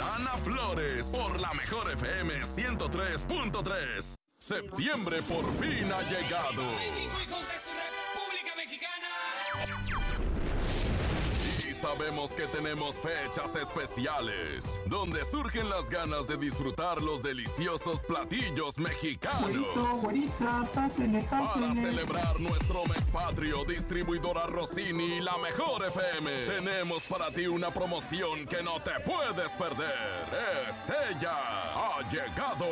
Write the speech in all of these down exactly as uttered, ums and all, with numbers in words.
Dana Flores por la mejor F M ciento tres punto tres. Septiembre por fin ha llegado. México, hijos de su República Mexicana. Y sabemos que tenemos fechas especiales, donde surgen las ganas de disfrutar los deliciosos platillos mexicanos. Güerito, güerita, pásele, pásele. Para celebrar nuestro mes patrio, distribuidora Rossini y la mejor F M, tenemos para ti una promoción que no te puedes perder. Es ella. Ha llegado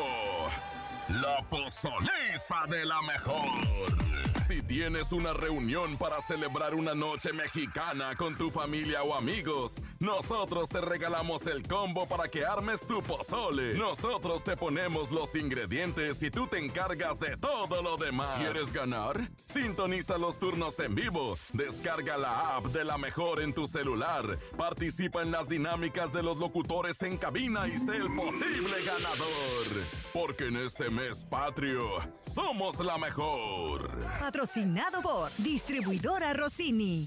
la pozoliza de la mejor. Si tienes una reunión para celebrar una noche mexicana con tu familia o amigos, nosotros te regalamos el combo para que armes tu pozole. Nosotros te ponemos los ingredientes y tú te encargas de todo lo demás. ¿Quieres ganar? Sintoniza los turnos en vivo. Descarga la app de La Mejor en tu celular. Participa en las dinámicas de los locutores en cabina y sé el posible ganador. Porque en este mes patrio, somos la mejor. Patrocinado por Distribuidora Rossini.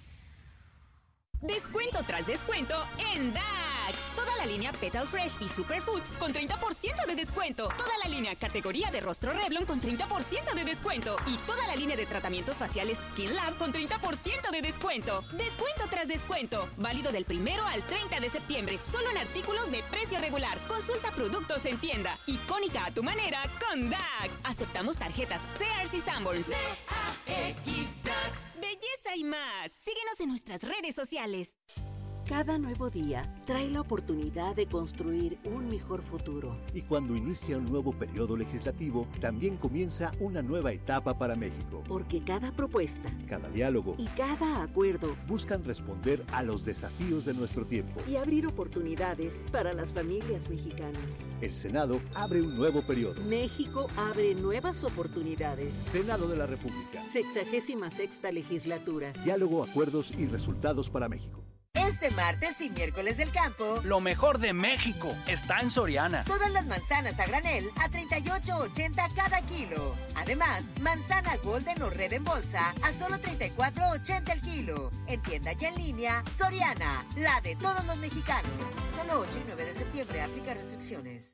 Descuento tras descuento en Dax. Toda la línea Petal Fresh y Superfoods con treinta por ciento de descuento. Toda la línea categoría de rostro Revlon con treinta por ciento de descuento. Y toda la línea de tratamientos faciales Skin Lab con treinta por ciento de descuento. Descuento tras descuento. Válido del primero al treinta de septiembre. Solo en artículos de precio regular. Consulta productos en tienda. Icónica a tu manera con Dax. Aceptamos tarjetas Sears y Sanborns. D A X Dax. Belleza y más. Síguenos en nuestras redes sociales. Cada nuevo día trae la oportunidad de construir un mejor futuro. Y cuando inicia un nuevo periodo legislativo, también comienza una nueva etapa para México. Porque cada propuesta, cada diálogo y cada acuerdo buscan responder a los desafíos de nuestro tiempo y abrir oportunidades para las familias mexicanas. El Senado abre un nuevo periodo. México abre nuevas oportunidades. Senado de la República. Sexagésima sexta legislatura. Diálogo, acuerdos y resultados para México. Este martes y miércoles del campo, lo mejor de México está en Soriana. Todas las manzanas a granel a treinta y ocho ochenta cada kilo. Además, manzana Golden o Red en bolsa a solo treinta y cuatro ochenta el kilo. En tienda y en línea, Soriana, la de todos los mexicanos. Solo ocho y nueve de septiembre, aplica restricciones.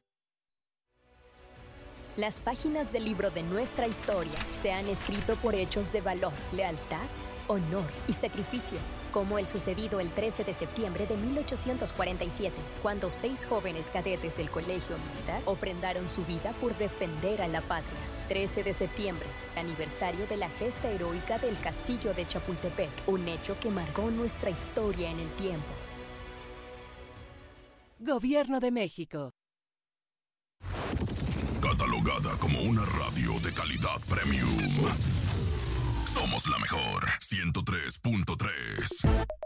Las páginas del libro de nuestra historia se han escrito por hechos de valor, lealtad, honor y sacrificio, como el sucedido el trece de septiembre de mil ochocientos cuarenta y siete, cuando seis jóvenes cadetes del Colegio Militar ofrendaron su vida por defender a la patria. trece de septiembre, aniversario de la gesta heroica del Castillo de Chapultepec, un hecho que marcó nuestra historia en el tiempo. Gobierno de México. Catalogada como una radio de calidad premium. Somos la mejor, ciento tres punto tres.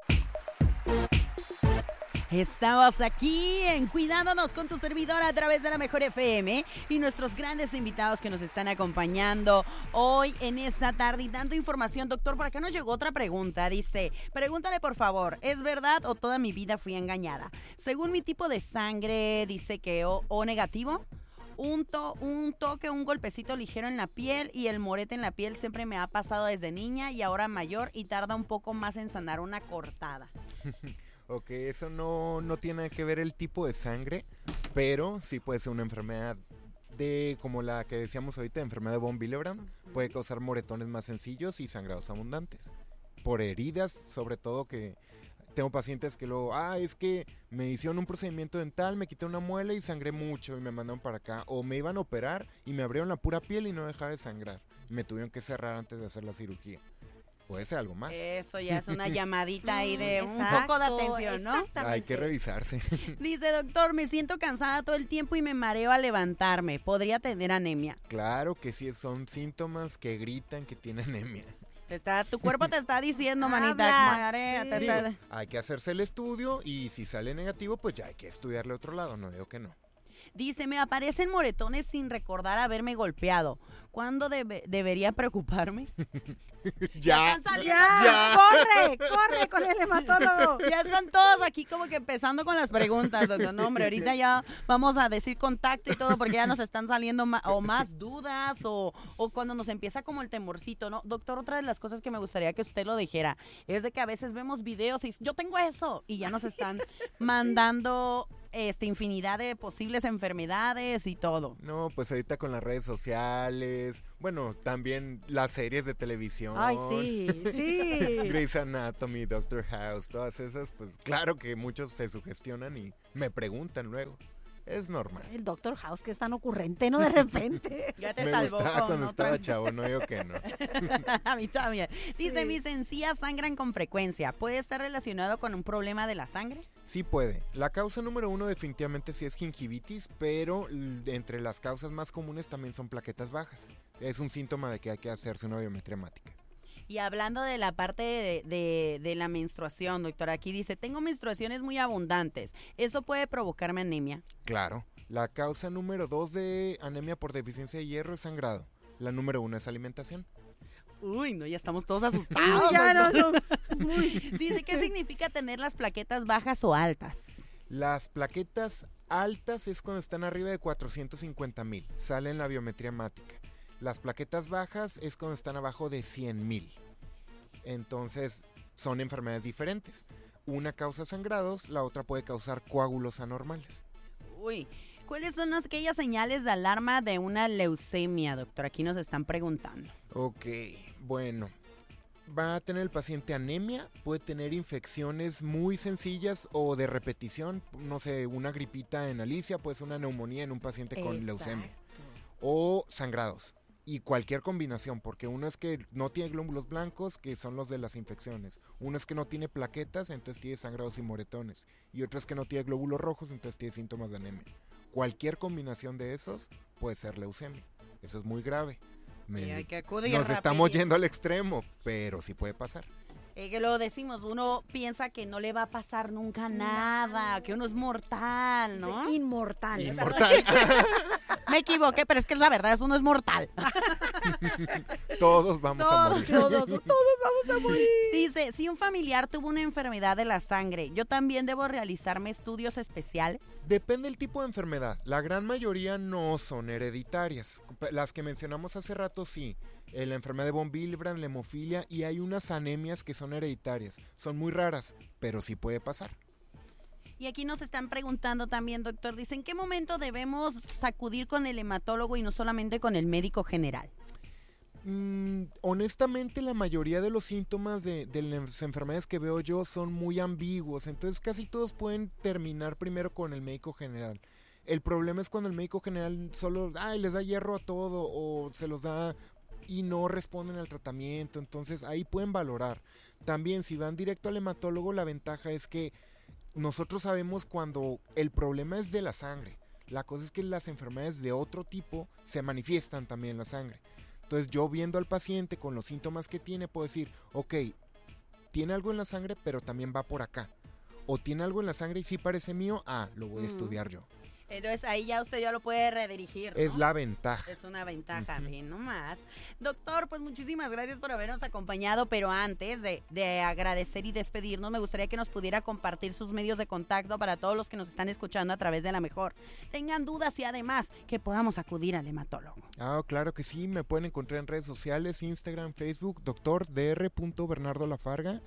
Estamos aquí en Cuidándonos con tu servidora a través de la Mejor F M y nuestros grandes invitados que nos están acompañando hoy en esta tarde y dando información. Doctor, por acá nos llegó otra pregunta. Dice, pregúntale por favor, ¿es verdad o toda mi vida fui engañada? Según mi tipo de sangre, dice que O, o negativo. Un, to, un toque, un golpecito ligero en la piel y el morete en la piel siempre me ha pasado desde niña y ahora mayor y tarda un poco más en sanar una cortada. Ok, eso no, no tiene que ver el tipo de sangre, pero sí puede ser una enfermedad de, como la que decíamos ahorita, enfermedad de von Willebrand, puede causar moretones más sencillos y sangrados abundantes, por heridas sobre todo que... Tengo pacientes que luego, ah, es que me hicieron un procedimiento dental, me quité una muela y sangré mucho y me mandaron para acá. O me iban a operar y me abrieron la pura piel y no dejaba de sangrar. Me tuvieron que cerrar antes de hacer la cirugía. Puede ser algo más. Eso ya es una llamadita ahí de un Exacto, poco de atención, ¿no? Hay que revisarse. Dice, doctor, me siento cansada todo el tiempo y me mareo al levantarme. ¿Podría tener anemia? Claro que sí, son síntomas que gritan que tiene anemia. Está, tu cuerpo te está diciendo, manita, marea, sí. te está... Hay que hacerse el estudio y si sale negativo, pues ya hay que estudiarle otro lado, no digo que no. Dice, me aparecen moretones sin recordar haberme golpeado. ¿Cuándo debe, debería preocuparme? ya, ya, ya, ya. Corre, corre con el hematólogo. Ya están todos aquí como que empezando con las preguntas, doctor. No, hombre, ahorita ya vamos a decir contacto y todo porque ya nos están saliendo más, o más dudas o, o cuando nos empieza como el temorcito, ¿no? Doctor, otra de las cosas que me gustaría que usted lo dijera es de que a veces vemos videos y yo tengo eso y ya nos están mandando este, infinidad de posibles enfermedades y todo. No, pues ahorita con las redes sociales, bueno, también las series de televisión. Ay, sí, sí. Grey's Anatomy, Doctor House, todas esas, pues claro que muchos se sugestionan y me preguntan luego. Es normal. El Doctor House, que es tan ocurrente, ¿no? De repente. Ya te me salvó gustaba con cuando otra. estaba chavo, no digo que no. A mí también. Dice, Sí. mis encías sangran con frecuencia. ¿Puede estar relacionado con un problema de la sangre? Sí puede. La causa número uno definitivamente sí es gingivitis, pero l- entre las causas más comunes también son plaquetas bajas. Es un síntoma de que hay que hacerse una biometría hemática. Y hablando de la parte de, de, de la menstruación, doctor, aquí dice, tengo menstruaciones muy abundantes. ¿Eso puede provocarme anemia? Claro. La causa número dos de anemia por deficiencia de hierro es sangrado. La número uno es alimentación. Uy, no, ya estamos todos asustados. Ya, no, doctor. Dice, ¿qué significa tener las plaquetas bajas o altas? Las plaquetas altas es cuando están arriba de cuatrocientos cincuenta mil. Sale en la biometría hemática. Las plaquetas bajas es cuando están abajo de cien mil. Entonces, son enfermedades diferentes. Una causa sangrados, la otra puede causar coágulos anormales. Uy, ¿cuáles son aquellas señales de alarma de una leucemia, doctor? Aquí nos están preguntando. Ok, bueno. Va a tener el paciente anemia, puede tener infecciones muy sencillas o de repetición. No sé, una gripita en Alicia, puede ser una neumonía en un paciente con Exacto. leucemia. O sangrados. Y cualquier combinación, porque uno es que no tiene glóbulos blancos, que son los de las infecciones. Uno es que no tiene plaquetas, entonces tiene sangrados y moretones. Y otro es que no tiene glóbulos rojos, entonces tiene síntomas de anemia. Cualquier combinación de esos puede ser leucemia. Eso es muy grave. Me- Y hay que acudir Nos estamos rapidito. yendo al extremo, pero sí puede pasar. Eh, que lo decimos, uno piensa que no le va a pasar nunca nada, que uno es mortal, ¿no? Inmortal. Inmortal. Me equivoqué, pero es que es la verdad, eso no es mortal. Todos vamos a Todos, morir. todos, todos vamos a morir. Dice, si un familiar tuvo una enfermedad de la sangre, ¿yo también debo realizarme estudios especiales? Depende del tipo de enfermedad. La gran mayoría no son hereditarias. Las que mencionamos hace rato sí. Eh, La enfermedad de von Willebrand, la hemofilia, y hay unas anemias que son hereditarias. Son muy raras, pero sí puede pasar. Y aquí nos están preguntando también, doctor, dice, ¿en qué momento debemos sacudir con el hematólogo y no solamente con el médico general? Mm, honestamente, la mayoría de los síntomas de, de las enfermedades que veo yo son muy ambiguos, entonces casi todos pueden terminar primero con el médico general. El problema es cuando el médico general solo ay, les da hierro a todo o se los da y no responden al tratamiento, entonces ahí pueden valorar. También si van directo al hematólogo, la ventaja es que nosotros sabemos cuando el problema es de la sangre. La cosa es que las enfermedades de otro tipo se manifiestan también en la sangre. Entonces yo viendo al paciente con los síntomas que tiene puedo decir, ok, tiene algo en la sangre pero también va por acá. O tiene algo en la sangre y sí parece mío, ah, lo voy a Mm. estudiar yo. Entonces ahí ya usted ya lo puede redirigir, ¿no? Es la ventaja. Es una ventaja, Ujú. ve nomás. Doctor, pues muchísimas gracias por habernos acompañado, pero antes de, de agradecer y despedirnos, me gustaría que nos pudiera compartir sus medios de contacto para todos los que nos están escuchando a través de La Mejor. Tengan dudas y además que podamos acudir al hematólogo. Ah, claro que sí, me pueden encontrar en redes sociales, Instagram, Facebook, doctor dr punto bernardo lafarga.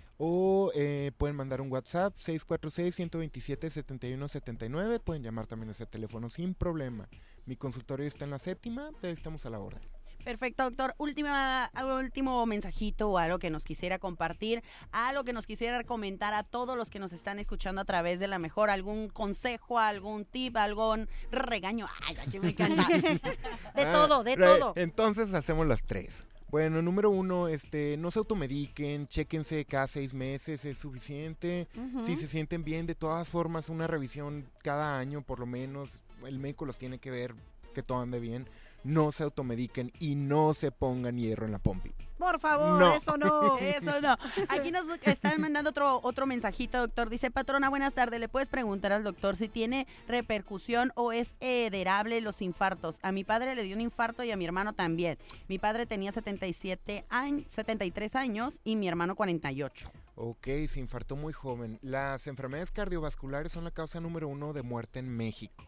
O eh, pueden mandar un WhatsApp seis cuatro seis, uno dos siete, siete uno siete nueve. Pueden llamar también a ese teléfono sin problema. Mi consultorio está en la séptima, ahí estamos a la orden. Perfecto, doctor. Última, último mensajito o algo que nos quisiera compartir, algo que nos quisiera comentar a todos los que nos están escuchando a través de La Mejor, algún consejo, algún tip, algún regaño. Ay, aquí me encanta. De Ah, todo, de re- todo. Entonces hacemos las tres. Bueno, número uno, este, no se automediquen, chéquense cada seis meses, es suficiente. Ujú. Si se sienten bien, de todas formas, una revisión cada año, por lo menos, el médico los tiene que ver que todo ande bien. No se automediquen y no se pongan hierro en la pompi. Por favor, No. eso no, eso no. Aquí nos están mandando otro otro mensajito, doctor. Dice, patrona, buenas tardes. ¿Le puedes preguntar al doctor si tiene repercusión o es heredable los infartos? A mi padre le dio un infarto y a mi hermano también. Mi padre tenía setenta y siete años, setenta y tres años y mi hermano cuarenta y ocho. Ok, se infartó muy joven. Las enfermedades cardiovasculares son la causa número uno de muerte en México.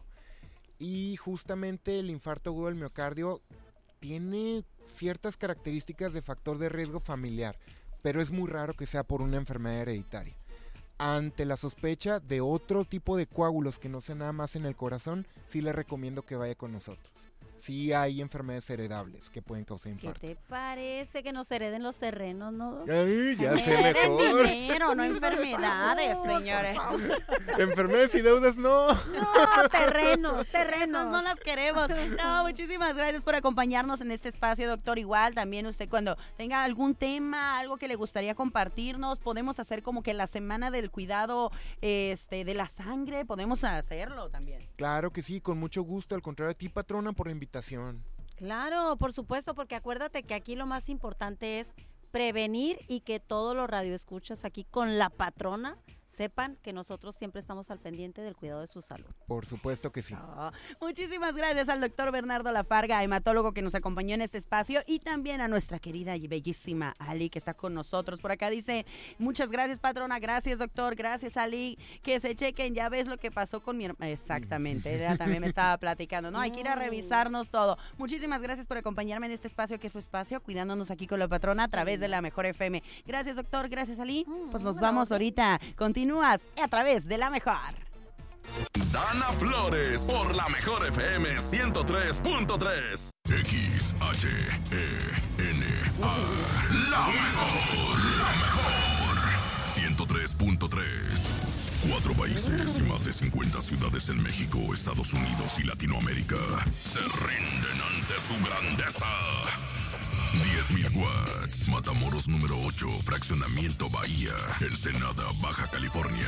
Y justamente el infarto agudo del miocardio tiene ciertas características de factor de riesgo familiar, pero es muy raro que sea por una enfermedad hereditaria. ante la sospecha de otro tipo de coágulos que no sean nada más en el corazón, sí le recomiendo que vaya con nosotros. Sí hay enfermedades heredables que pueden causar infarto. ¿Qué te parece que nos hereden los terrenos, no? Ay, ya sé Hereden mejor. dinero, no enfermedades, Por favor, señores. por favor. Enfermedades y deudas no. No, terrenos, terrenos. Esas no las queremos. No, muchísimas gracias por acompañarnos en este espacio, doctor. Igual, también usted cuando tenga algún tema, algo que le gustaría compartirnos, podemos hacer como que la semana del cuidado este, de la sangre, podemos hacerlo también. Claro que sí, con mucho gusto. Al contrario a ti, patrona, por la invitación. Claro, por supuesto, porque acuérdate que aquí lo más importante es prevenir y que todos los radioescuchas aquí con la patrona sepan que nosotros siempre estamos al pendiente del cuidado de su salud. Por supuesto que sí. Oh, muchísimas gracias al doctor Bernardo Lafarga, hematólogo que nos acompañó en este espacio, y también a nuestra querida y bellísima Ali que está con nosotros. Por acá dice, muchas gracias patrona, gracias doctor, gracias Ali, que se chequen, ya ves lo que pasó con mi hermana. Exactamente, ella también me estaba platicando, ¿no? Hay que ir a revisarnos todo. Muchísimas gracias por acompañarme en este espacio que es su espacio, cuidándonos aquí con la patrona a través de la Mejor F M. Gracias doctor, gracias Ali. Pues nos vamos ahorita. Continúas a través de la Mejor. Dana Flores por la Mejor F M ciento tres punto tres. X H E N A. La Mejor. La Mejor. ciento tres punto tres. Cuatro países y más de cincuenta ciudades en México, Estados Unidos y Latinoamérica se rinden ante su grandeza. diez mil watts. Matamoros número ocho. Fraccionamiento Bahía. Ensenada, Baja California.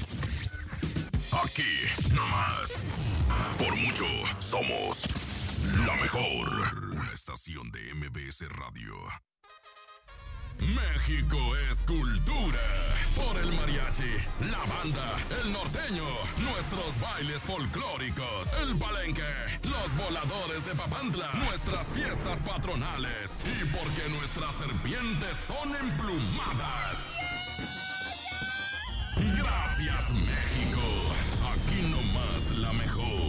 Aquí, nomás. Por mucho, somos la mejor. Una estación de M B S Radio. México es cultura. Por el mariachi, la banda, el norteño, nuestros bailes folclóricos, el palenque, los voladores de Papantla, nuestras fiestas patronales y porque nuestras serpientes son emplumadas. Gracias, México. Aquí nomás la mejor.